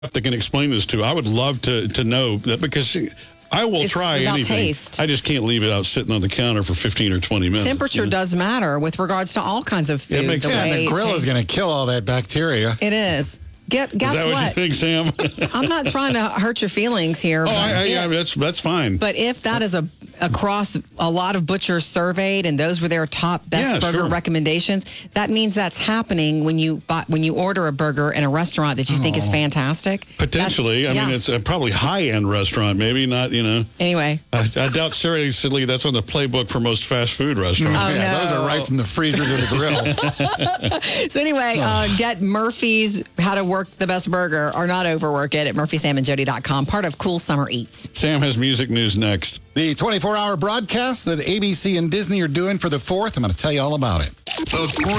that can explain this to. I would love to know that, because I will try anything. Taste. I just can't leave it out sitting on the counter for 15 or 20 minutes. Temperature does matter with regards to all kinds of food. The grill is going to kill all that bacteria. It is. Guess is that what you think, Sam? I'm not trying to hurt your feelings here. That's fine. But if that is across a lot of butchers surveyed, and those were their top best burger recommendations, that means that's happening when you order a burger in a restaurant that you think is fantastic. Potentially. I mean, it's a probably high-end restaurant, maybe not, Anyway. I doubt seriously that's on the playbook for most fast food restaurants. Oh, no. Those are right from the freezer to the grill. So anyway, get Murphy's How to Work the Best Burger, or not overwork it, at murphysamandjody.com, part of Cool Summer Eats. Sam has music news next. The 24-hour broadcast that ABC and Disney are doing for the 4th, I'm going to tell you all about it.